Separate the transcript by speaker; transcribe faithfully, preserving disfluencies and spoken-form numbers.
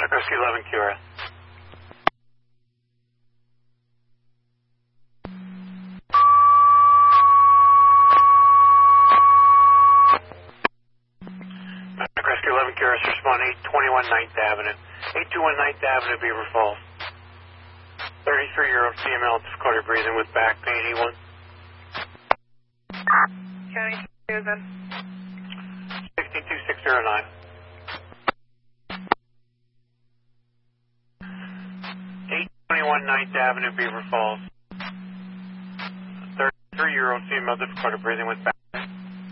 Speaker 1: Rescue eleven Q R S. Rescue eleven Q R S, respond eight twenty-one ninth Avenue. eight twenty-one ninth Avenue, Beaver Falls. thirty-three-year-old female, difficulty breathing with back pain, E one.
Speaker 2: County Susan.
Speaker 1: six two six zero nine. eight twenty-one ninth Avenue, Beaver Falls. thirty-three-year-old female, difficulty breathing with back